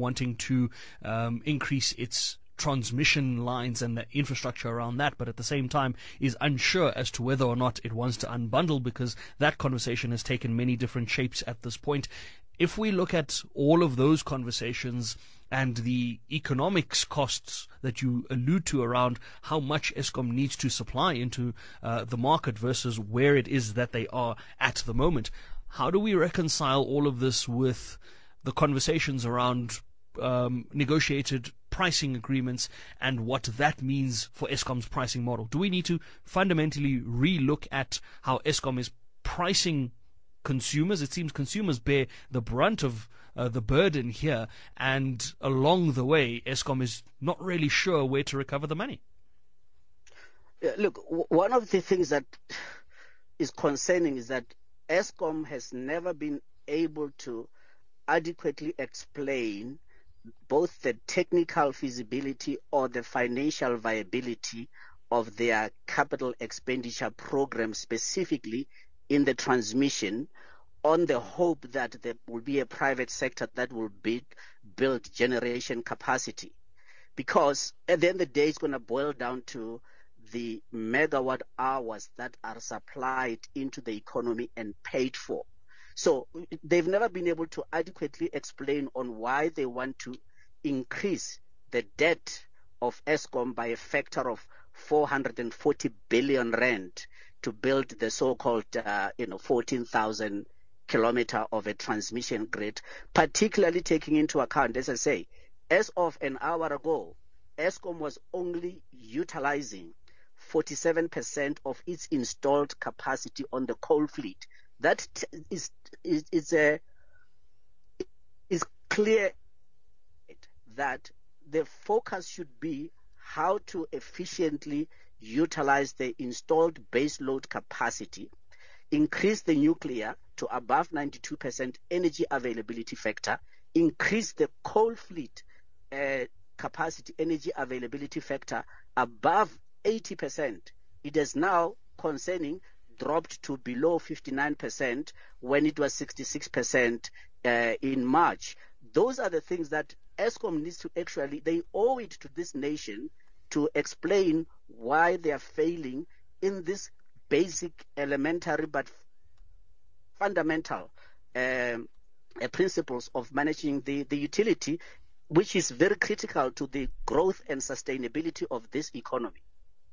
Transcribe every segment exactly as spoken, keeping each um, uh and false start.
wanting to um, increase its transmission lines and the infrastructure around that, but at the same time is unsure as to whether or not it wants to unbundle, because that conversation has taken many different shapes at this point. If we look at all of those conversations and the economics costs that you allude to around how much Eskom needs to supply into uh, the market versus where it is that they are at the moment, how do we reconcile all of this with the conversations around um, negotiated pricing agreements and what that means for Eskom's pricing model? Do we need to fundamentally re-look at how Eskom is pricing consumers? It seems consumers bear the brunt of uh, the burden here, and along the way, Eskom is not really sure where to recover the money. Yeah, look, w- one of the things that is concerning is that Eskom has never been able to adequately explain both the technical feasibility or the financial viability of their capital expenditure program, specifically in the transmission, on the hope that there will be a private sector that will build, build generation capacity. Because at the end of the day, it's going to boil down to the megawatt hours that are supplied into the economy and paid for. So they've never been able to adequately explain on why they want to increase the debt of Eskom by a factor of four hundred forty billion rand to build the so-called, uh, you know, fourteen thousand kilometer of a transmission grid, particularly taking into account, as I say, as of an hour ago, Eskom was only utilizing forty-seven percent of its installed capacity on the coal fleet. That t- is is is a is clear that the focus should be how to efficiently utilize the installed baseload capacity, increase the nuclear to above ninety-two percent energy availability factor, increase the coal fleet uh, capacity energy availability factor above eighty percent. It is now concerning dropped to below fifty-nine percent when it was sixty-six percent uh, in March. Those are the things that Eskom needs to actually, they owe it to this nation to explain why they are failing in this basic, elementary, but fundamental um, uh, principles of managing the, the utility, which is very critical to the growth and sustainability of this economy.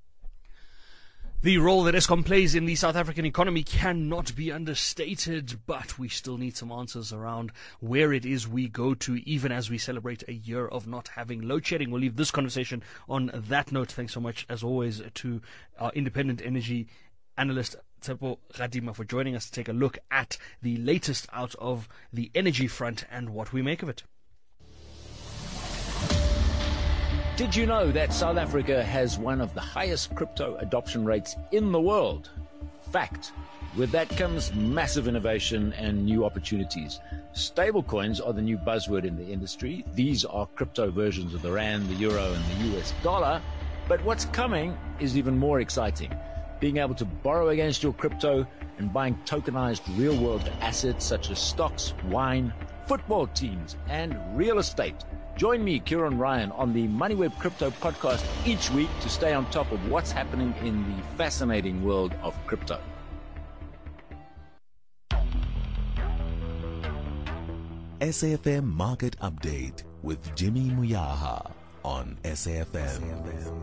The role that Eskom plays in the South African economy cannot be understated, but we still need some answers around where it is we go to, even as we celebrate a year of not having load shedding. We'll leave this conversation on that note. Thanks so much, as always, to our independent energy analyst, Tshepo Radima, for joining us to take a look at the latest out of the energy front and what we make of it. Did you know that South Africa has one of the highest crypto adoption rates in the world? Fact. With that comes massive innovation and new opportunities. Stablecoins are the new buzzword in the industry. These are crypto versions of the rand, the euro, and the U S dollar. But what's coming is even more exciting. Being able to borrow against your crypto and buying tokenized real-world assets such as stocks, wine, football teams, and real estate. Join me, Kieran Ryan, on the MoneyWeb Crypto podcast each week to stay on top of what's happening in the fascinating world of crypto. S A F M Market Update with Jimmy Muyaha on S A F M.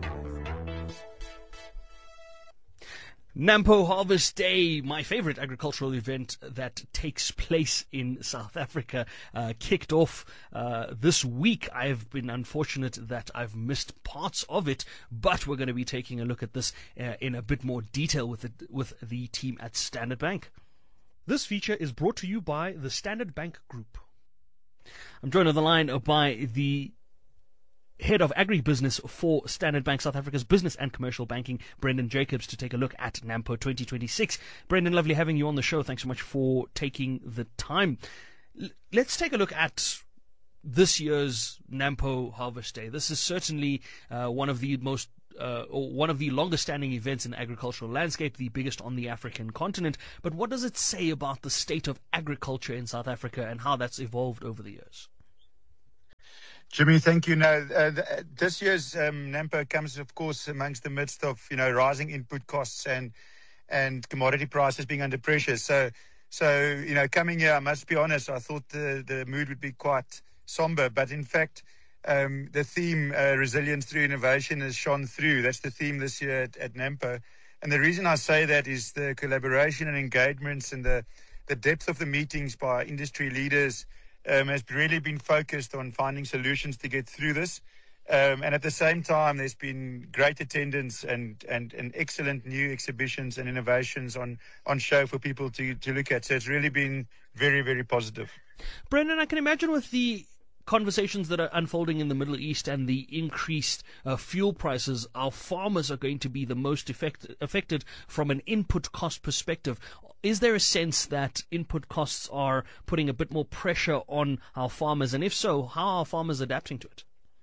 Nampo Harvest Day, my favorite agricultural event that takes place in South Africa, uh, kicked off uh, this week. I've been unfortunate that I've missed parts of it, but we're going to be taking a look at this uh, in a bit more detail with, it, with the team at Standard Bank. This feature is brought to you by the Standard Bank Group. I'm joined on the line by the Head of Agribusiness for Standard Bank South Africa's Business and Commercial Banking, Brendan Jacobs, to take a look at NAMPO twenty twenty-six. Brendan, lovely having you on the show. Thanks so much for taking the time. L- let's take a look at this year's NAMPO Harvest Day. This is certainly uh, one of the most Uh, or one of the longest-standing events in the agricultural landscape, the biggest on the African continent. But what does it say about the state of agriculture in South Africa and how that's evolved over the years? Jimmy, thank you. No, uh, the, this year's um, NAMPO comes, of course, amongst the midst of you know rising input costs and and commodity prices being under pressure. So, so you know, coming here, I must be honest, I thought the the mood would be quite somber, but in fact, um, the theme uh, resilience through innovation has shone through. That's the theme this year at, at NAMPO, and the reason I say that is the collaboration and engagements and the the depth of the meetings by industry leaders. Um, has really been focused on finding solutions to get through this. Um, and at the same time, there's been great attendance and, and, and excellent new exhibitions and innovations on, on show for people to, to look at. So it's really been very, very positive. Brendan, I can imagine with the conversations that are unfolding in the Middle East and the increased uh, fuel prices, our farmers are going to be the most effect- affected from an input cost perspective. Is there a sense that input costs are putting a bit more pressure on our farmers? And if so, how are farmers adapting to it?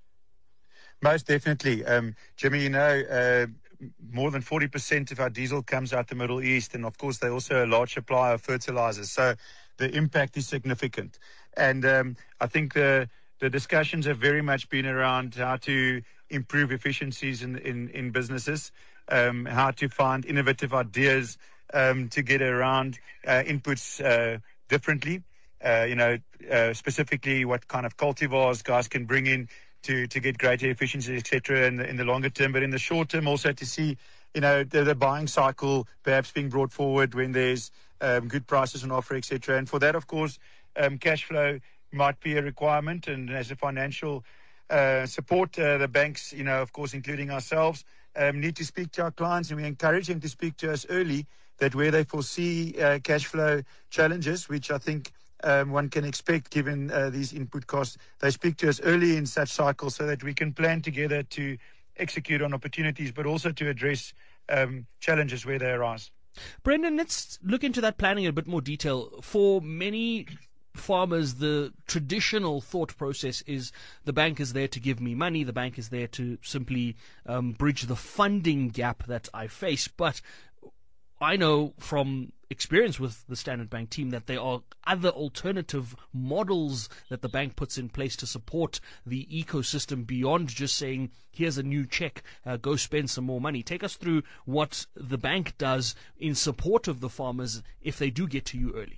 Most definitely. Um, Jimmy, you know, uh, more than forty percent of our diesel comes out the Middle East. And of course, they're also a large supplier of fertilizers. So the impact is significant. And um, I think the, the discussions have very much been around how to improve efficiencies in, in, in businesses, um, how to find innovative ideas Um, to get around uh, inputs uh, differently, uh, you know, uh, specifically what kind of cultivars guys can bring in to, to get greater efficiency, et cetera, in the, in the longer term. But in the short term, also to see, you know, the, the buying cycle perhaps being brought forward when there's um, good prices on offer, et cetera. And for that, of course, um, cash flow might be a requirement. And as a financial uh, support, uh, the banks, you know, of course, including ourselves, um, need to speak to our clients, and we encourage them to speak to us early, that where they foresee uh, cash flow challenges, which I think um, one can expect given uh, these input costs, they speak to us early in such cycles so that we can plan together to execute on opportunities, but also to address um, challenges where they arise. Brendan, let's look into that planning in a bit more detail. For many farmers, the traditional thought process is the bank is there to give me money, the bank is there to simply um, bridge the funding gap that I face. But I know from experience with the Standard Bank team that there are other alternative models that the bank puts in place to support the ecosystem beyond just saying, here's a new check, uh, go spend some more money. Take us through what the bank does in support of the farmers if they do get to you early.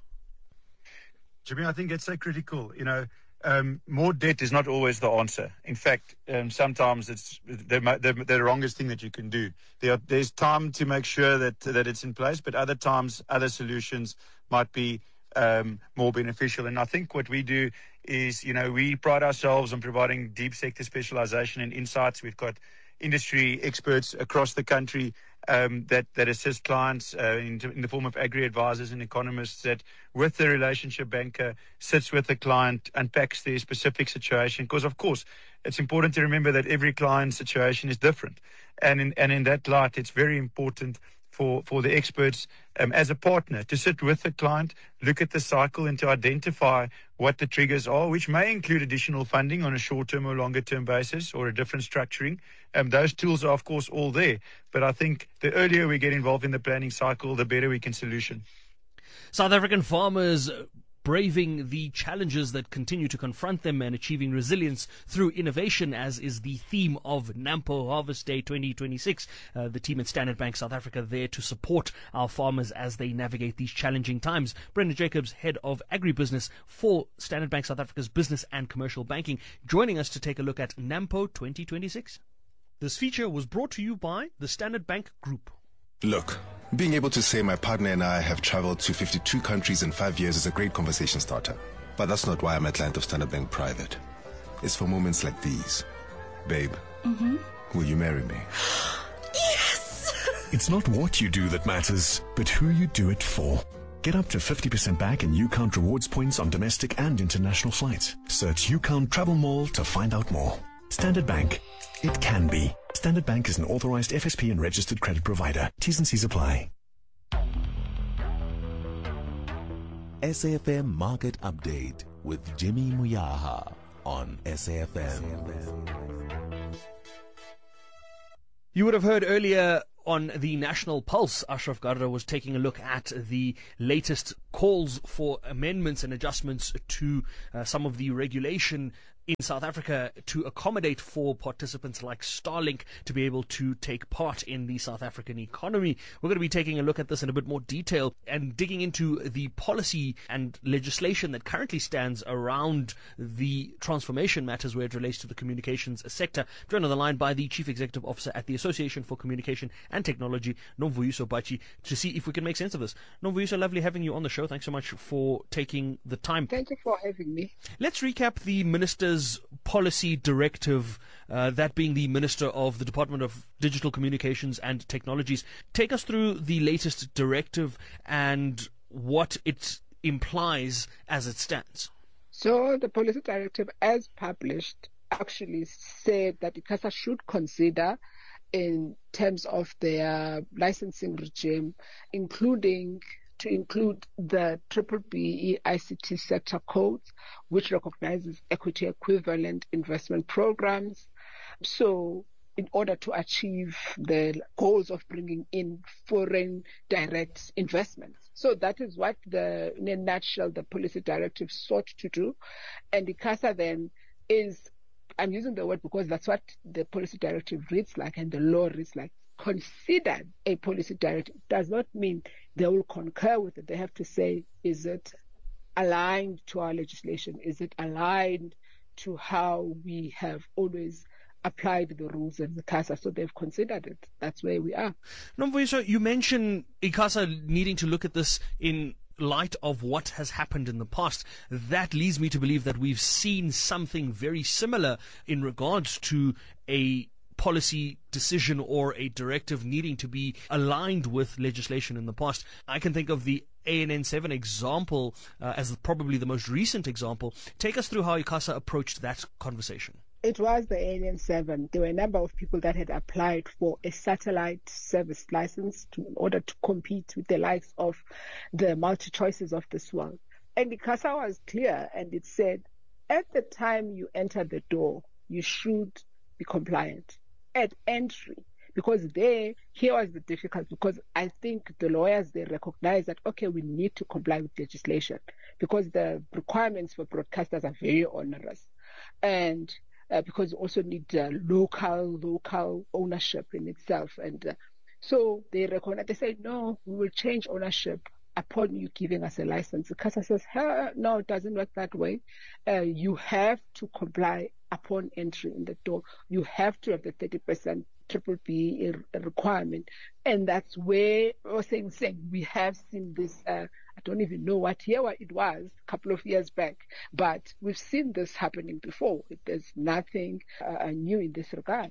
Jimmy, I think it's so critical. You know, um, more debt is not always the answer. In fact, um, sometimes it's the, the, the wrongest thing that you can do. There are, there's time to make sure that that it's in place, but other times, other solutions might be um, more beneficial. And I think what we do is, you know, we pride ourselves on providing deep sector specialization and insights. We've got industry experts across the country um, that, that assist clients uh, in, in the form of agri-advisors and economists that, with the relationship banker, sits with the client, unpacks their specific situation. Because, of course, it's important to remember that every client's situation is different. And in, and in that light, it's very important for, for the experts um, as a partner to sit with the client, look at the cycle and to identify what the triggers are, which may include additional funding on a short-term or longer-term basis or a different structuring. Um, those tools are, of course, all there. But I think the earlier we get involved in the planning cycle, the better we can solution. South African farmers braving the challenges that continue to confront them and achieving resilience through innovation, as is the theme of NAMPO Harvest Day twenty twenty-six. Uh, the team at Standard Bank South Africa there to support our farmers as they navigate these challenging times. Brendan Jacobs, Head of Agribusiness for Standard Bank South Africa's Business and Commercial Banking, joining us to take a look at NAMPO twenty twenty-six. This feature was brought to you by the Standard Bank Group. Look, being able to say my partner and I have traveled to fifty-two countries in five years is a great conversation starter. But that's not why I'm a client of Standard Bank Private. It's for moments like these. Babe, mm-hmm. Will you marry me? Yes! It's not what you do that matters, but who you do it for. Get up to fifty percent back in UCount rewards points on domestic and international flights. Search UCount Travel Mall to find out more. Standard Bank. It can be. Standard Bank is an authorized F S P and registered credit provider. T's and C's apply. S A F M Market Update with Jimmy Muyaha on S A F M. You would have heard earlier on the National Pulse, Ashraf Garda was taking a look at the latest calls for amendments and adjustments to uh, some of the regulation in South Africa to accommodate for participants like Starlink to be able to take part in the South African economy. We're going to be taking a look at this in a bit more detail and digging into the policy and legislation that currently stands around the transformation matters where it relates to the communications sector. Joined on the line by the Chief Executive Officer at the Association for Communication and Technology, Nomvuyiso Bachi, to see if we can make sense of this. Nomvuyiso, lovely having you on the show. Thanks so much for taking the time. Thank you for having me. Let's recap the Minister's policy directive, uh, that being the Minister of the Department of Digital Communications and Technologies. Take us through the latest directive and what it implies as it stands. So the policy directive, as published, actually said that ICASA should consider, in terms of their licensing regime, including to include the triple B E I C T sector codes, which recognizes equity equivalent investment programs. So in order to achieve the goals of bringing in foreign direct investments. So that is what the, in a nutshell, the policy directive sought to do. And ICASA then is, I'm using the word because that's what the policy directive reads like and the law reads like, considered a policy directive. Does not mean they will concur with it. They have to say, is it aligned to our legislation? Is it aligned to how we have always applied the rules in the ICASA? So they've considered it. That's where we are. Nomvuyiso, you mentioned ICASA needing to look at this in light of what has happened in the past. That leads me to believe that we've seen something very similar in regards to a policy decision or a directive needing to be aligned with legislation in the past. I can think of the A N N seven example uh, as probably the most recent example. Take us through how ICASA approached that conversation. It was the A N N seven. There were a number of people that had applied for a satellite service license to, in order to compete with the likes of the multi-choices of this world. And ICASA was clear, and it said, at the time you enter the door, you should be compliant. At entry, because there, here was the difficulty, because I think the lawyers, they recognize that, okay, we need to comply with legislation because the requirements for broadcasters are very onerous. And uh, because you also need uh, local, local ownership in itself. And uh, so they recognize, they say, no, we will change ownership upon you giving us a license. The ICASA says, no, it doesn't work that way. Uh, you have to comply upon entry in the door. You have to have the thirty percent triple B requirement. And that's where I was saying, saying we have seen this, uh, I don't even know what year it was, a couple of years back, but we've seen this happening before. There's nothing uh, new in this regard.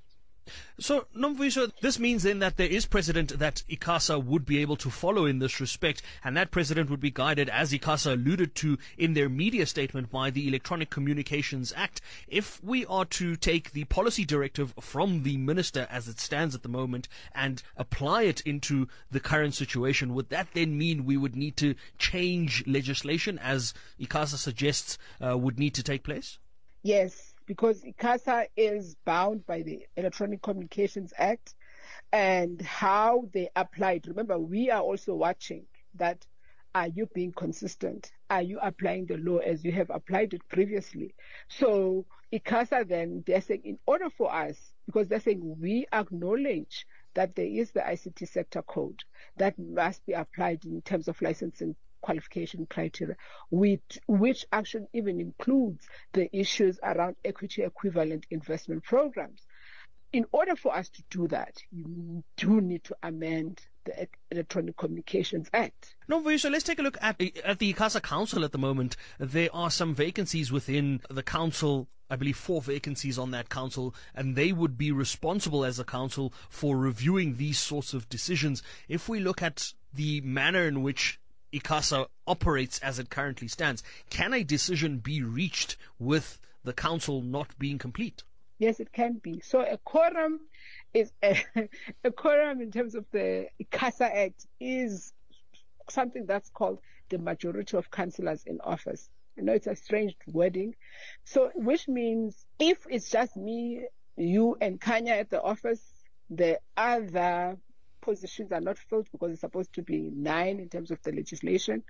So, Nomvuyiso, this means then that there is precedent that ICASA would be able to follow in this respect, and that precedent would be guided, as ICASA alluded to in their media statement, by the Electronic Communications Act. If we are to take the policy directive from the minister as it stands at the moment and apply it into the current situation, would that then mean we would need to change legislation, as ICASA suggests uh, would need to take place? Yes. Because ICASA is bound by the Electronic Communications Act and how they apply it. Remember, we are also watching that. Are you being consistent? Are you applying the law as you have applied it previously? So ICASA then, they're saying, in order for us, because they're saying we acknowledge that there is the I C T sector code that must be applied in terms of licensing qualification criteria, which, which actually even includes the issues around equity equivalent investment programs. In order for us to do that, you do need to amend the Electronic Communications Act. No, so let's take a look at, at the ICASA Council at the moment. There are some vacancies within the council, I believe four vacancies on that council, and they would be responsible as a council for reviewing these sorts of decisions. If we look at the manner in which ICASA operates as it currently stands, can a decision be reached with the council not being complete? Yes, it can be. So a quorum is a, a quorum in terms of the ICASA Act is something that's called the majority of councillors in office. I know it's a strange wording. So, which means if it's just me, you and Kanya at the office, the other positions are not filled because it's supposed to be nine in terms of the legislation,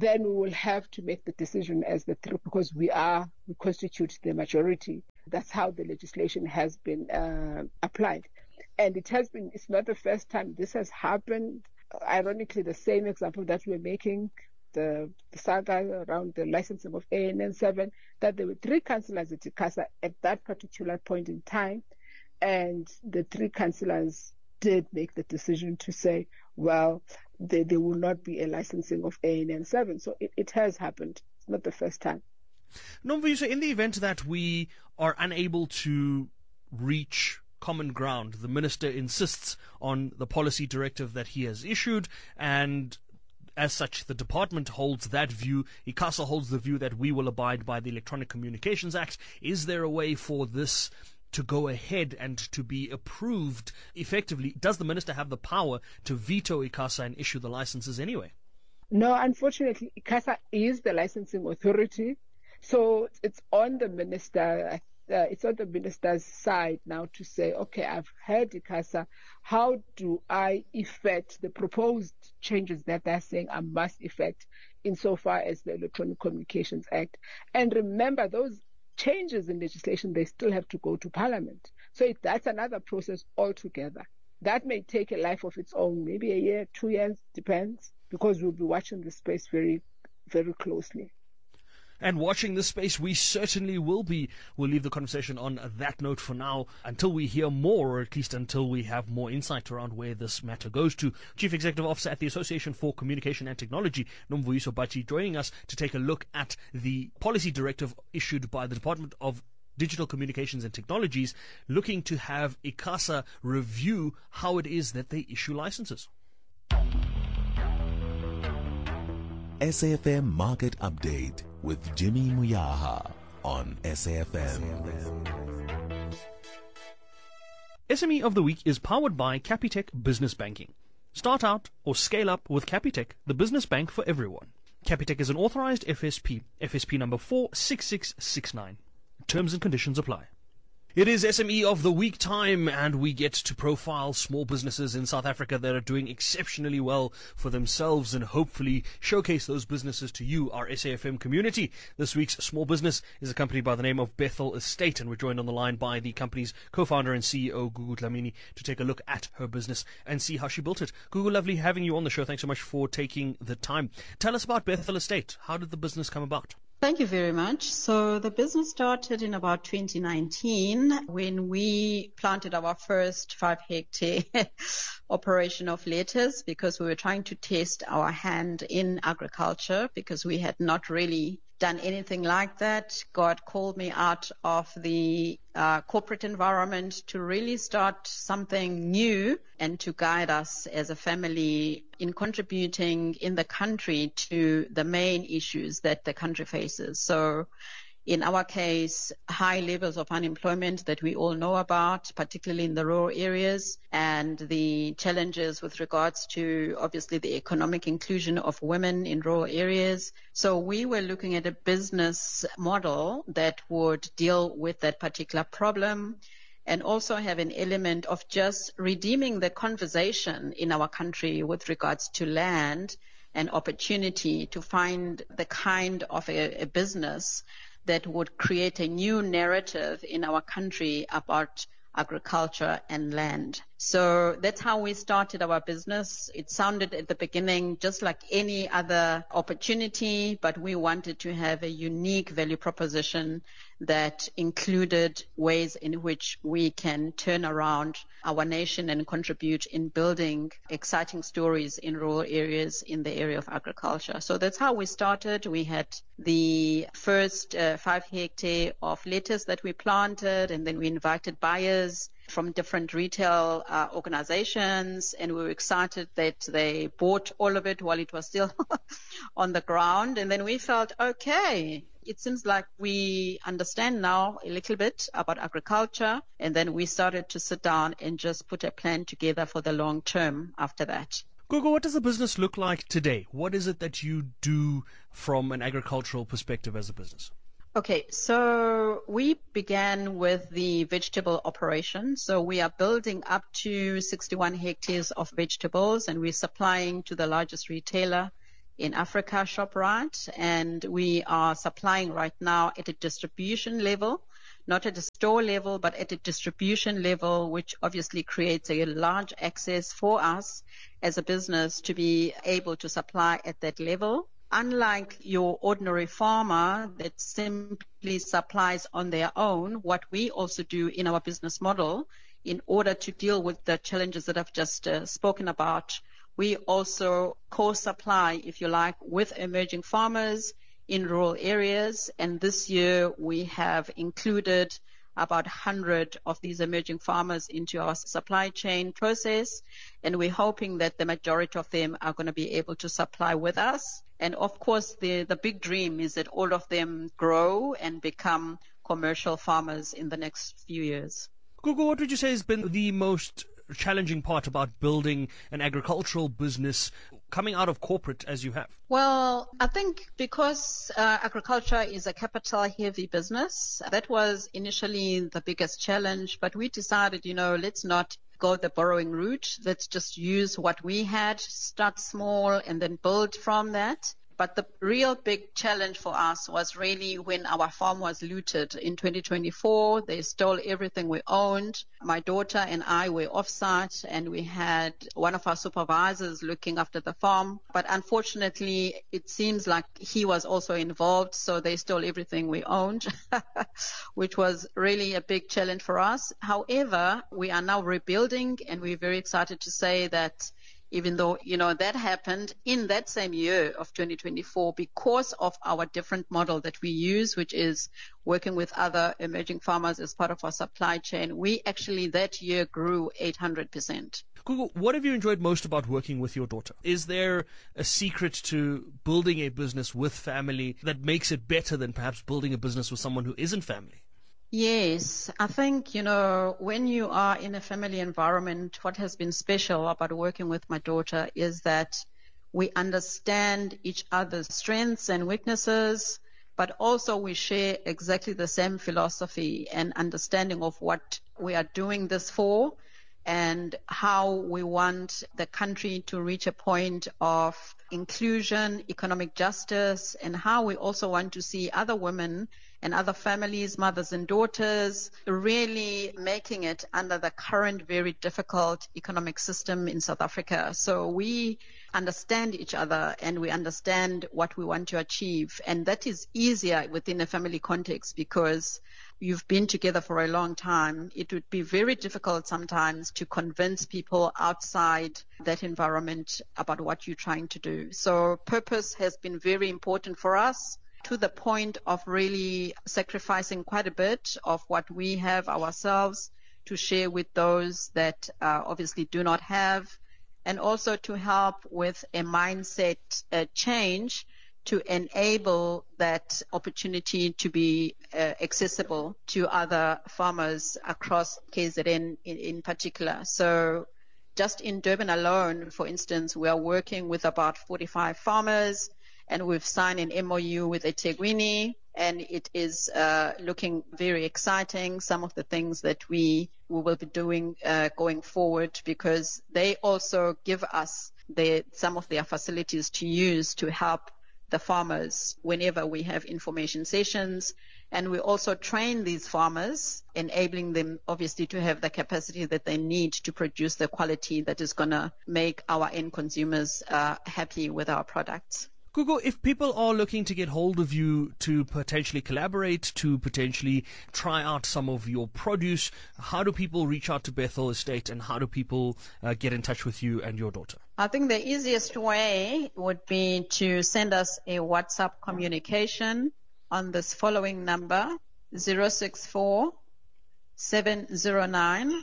then we will have to make the decision as the three, because we are, we constitute the majority. That's how the legislation has been uh, applied. And it has been, it's not the first time this has happened. Ironically, the same example that we're making, the, the saga around the licensing of A N N seven, that there were three councillors at ICASA at that particular point in time. And the three councillors did make the decision to say, well, there, there will not be a licensing of A N N seven. So it, it has happened. It's not the first time. Nomvuyiswa, in the event that we are unable to reach common ground, the minister insists on the policy directive that he has issued, and as such, the department holds that view. ICASA holds the view that we will abide by the Electronic Communications Act. Is there a way for this to go ahead and to be approved effectively? Does the minister have the power to veto ICASA and issue the licenses anyway? No, unfortunately, ICASA is the licensing authority. So it's on the minister, uh, it's on the minister's side now to say, okay, I've heard ICASA. How do I effect the proposed changes that they're saying I must effect insofar as the Electronic Communications Act? And remember, those changes in legislation, they still have to go to Parliament. So it, that's another process altogether. That may take a life of its own, maybe a year, two years, depends, because we'll be watching the space very, very closely. And watching this space, we certainly will be. We'll leave the conversation on that note for now until we hear more, or at least until we have more insight around where this matter goes to. Chief Executive Officer at the Association for Communication and Technology, Nomvuyiswa Bachi, joining us to take a look at the policy directive issued by the Department of Digital Communications and Technologies, looking to have ICASA review how it is that they issue licenses. S A F M Market Update with Jimmy Muyaha on S A F M. S M E of the Week is powered by Capitec Business Banking. Start out or scale up with Capitec, the business bank for everyone. Capitec is an authorized F S P, F S P number four six six six nine. Terms and conditions apply. It is S M E of the Week time, and we get to profile small businesses in South Africa that are doing exceptionally well for themselves and hopefully showcase those businesses to you, our S A F M community. This week's small business is a company by the name of Bethel Estate, and we're joined on the line by the company's co-founder and C E O, Gugu Dlamini, to take a look at her business and see how she built it. Gugu, lovely having you on the show. Thanks so much for taking the time. Tell us about Bethel Estate. How did the business come about? Thank you very much. So the business started in about twenty nineteen when we planted our first five hectare operation of lettuce, because we were trying to test our hand in agriculture, because we had not really done anything like that. God called me out of the uh, corporate environment to really start something new and to guide us as a family in contributing in the country to the main issues that the country faces. So in our case, high levels of unemployment that we all know about, particularly in the rural areas, and the challenges with regards to, obviously, the economic inclusion of women in rural areas. So we were looking at a business model that would deal with that particular problem and also have an element of just redeeming the conversation in our country with regards to land and opportunity to find the kind of a, a business that would create a new narrative in our country about agriculture and land. So that's how we started our business. It sounded at the beginning just like any other opportunity, but we wanted to have a unique value proposition that included ways in which we can turn around our nation and contribute in building exciting stories in rural areas in the area of agriculture. So that's how we started. We had the first uh, five hectare of lettuce that we planted, and then we invited buyers from different retail uh, organizations, and we were excited that they bought all of it while it was still on the ground. And then we felt, okay, it seems like we understand now a little bit about agriculture. And then we started to sit down and just put a plan together for the long term after that. Gugu, what does the business look like today? What is it that you do from an agricultural perspective as a business? Okay, so we began with the vegetable operation. So we are building up to sixty-one hectares of vegetables, and we're supplying to the largest retailer in Africa, ShopRite, and we are supplying right now at a distribution level, not at a store level, but at a distribution level, which obviously creates a large access for us as a business to be able to supply at that level. Unlike your ordinary farmer that simply supplies on their own, what we also do in our business model in order to deal with the challenges that I've just uh, spoken about, we also co-supply, if you like, with emerging farmers in rural areas. And this year we have included about one hundred of these emerging farmers into our supply chain process. And we're hoping that the majority of them are going to be able to supply with us. And of course, the, the big dream is that all of them grow and become commercial farmers in the next few years. Gugu, what would you say has been the most challenging part about building an agricultural business coming out of corporate as you have? Well, I think because uh, agriculture is a capital-heavy business, that was initially the biggest challenge. But we decided, you know, let's not go the borrowing route. Let's just use what we had, start small, and then build from that. But the real big challenge for us was really when our farm was looted in twenty twenty-four. They stole everything we owned. My daughter and I were off-site, and we had one of our supervisors looking after the farm. But unfortunately, it seems like he was also involved, so they stole everything we owned, which was really a big challenge for us. However, we are now rebuilding, and we're very excited to say that even though, you know, that happened in that same year of twenty twenty-four, because of our different model that we use, which is working with other emerging farmers as part of our supply chain, we actually that year grew eight hundred percent. Gugu, what have you enjoyed most about working with your daughter? Is there a secret to building a business with family that makes it better than perhaps building a business with someone who isn't family? Yes, I think, you know, when you are in a family environment, what has been special about working with my daughter is that we understand each other's strengths and weaknesses, but also we share exactly the same philosophy and understanding of what we are doing this for and how we want the country to reach a point of inclusion, economic justice, and how we also want to see other women and other families, mothers and daughters, really making it under the current very difficult economic system in South Africa. So we understand each other and we understand what we want to achieve. And that is easier within a family context because you've been together for a long time. It would be very difficult sometimes to convince people outside that environment about what you're trying to do. So purpose has been very important for us, to the point of really sacrificing quite a bit of what we have ourselves to share with those that uh, obviously do not have, and also to help with a mindset uh, change to enable that opportunity to be uh, accessible to other farmers across K Z N in, in particular. So just in Durban alone, for instance, we are working with about forty-five farmers, and we've signed an M O U with eThekwini, and it is uh, looking very exciting, some of the things that we, we will be doing uh, going forward, because they also give us the, some of their facilities to use to help the farmers whenever we have information sessions. And we also train these farmers, enabling them obviously to have the capacity that they need to produce the quality that is going to make our end consumers uh, happy with our products. Gugu, if people are looking to get hold of you to potentially collaborate, to potentially try out some of your produce, how do people reach out to Bethel Estate, and how do people uh, get in touch with you and your daughter? I think the easiest way would be to send us a WhatsApp communication on this following number, zero six four, seven zero nine,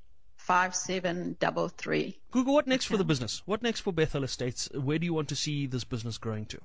five seven three three. Gugu, what next okay. for the business? What next for Bethel Estates? Where do you want to see this business growing to?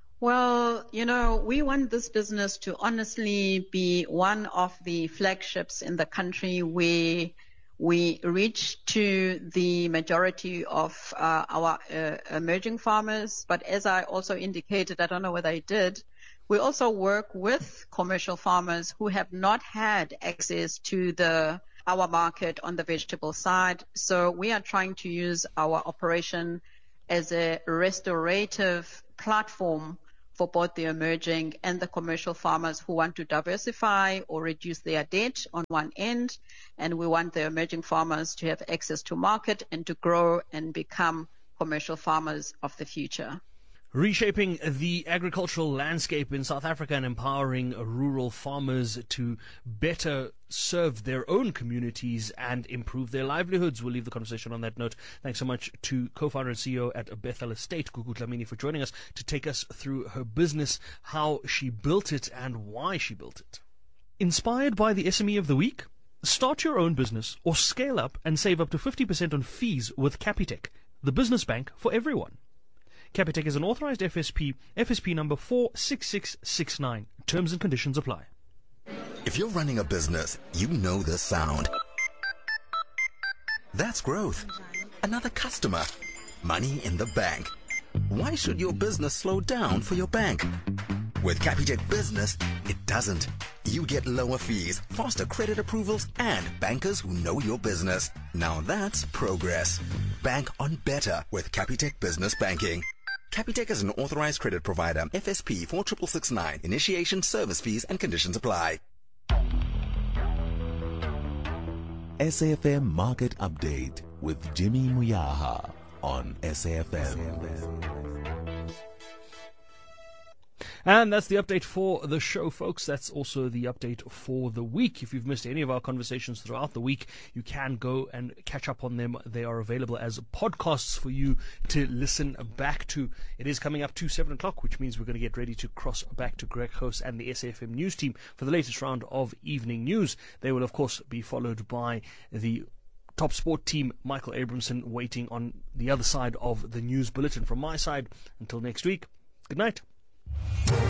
Well, you know, we want this business to honestly be one of the flagships in the country where we reach to the majority of uh, our uh, emerging farmers. But as I also indicated, I don't know whether I did, we also work with commercial farmers who have not had access to the our market on the vegetable side. So we are trying to use our operation as a restorative platform for both the emerging and the commercial farmers who want to diversify or reduce their debt on one end, and we want the emerging farmers to have access to market and to grow and become commercial farmers of the future. Reshaping the agricultural landscape in South Africa and empowering rural farmers to better serve their own communities and improve their livelihoods. We'll leave the conversation on that note. Thanks so much to co-founder and C E O at Bethel Estate, Gugu Dlamini, for joining us to take us through her business, how she built it and why she built it. Inspired by the S M E of the week? Start your own business or scale up and save up to fifty percent on fees with Capitec, the business bank for everyone. Capitec is an authorized F S P, F S P number four six six six nine. Terms and conditions apply. If you're running a business, you know this sound. That's growth. Another customer. Money in the bank. Why should your business slow down for your bank? With Capitec Business, it doesn't. You get lower fees, faster credit approvals, and bankers who know your business. Now that's progress. Bank on better with Capitec Business Banking. Capitec is an authorized credit provider. F S P four six six nine. Initiation, service fees, and conditions apply. S A F M Market Update with Jimmy Muyaha on S A F M. And that's the update for the show, folks. That's also the update for the week. If you've missed any of our conversations throughout the week, you can go and catch up on them. They are available as podcasts for you to listen back to. It is coming up to seven o'clock, which means we're going to get ready to cross back to Greg Host and the S A F M News team for the latest round of evening news. They will, of course, be followed by the Top Sport team, Michael Abramson, waiting on the other side of the news bulletin. From my side, until next week, good night.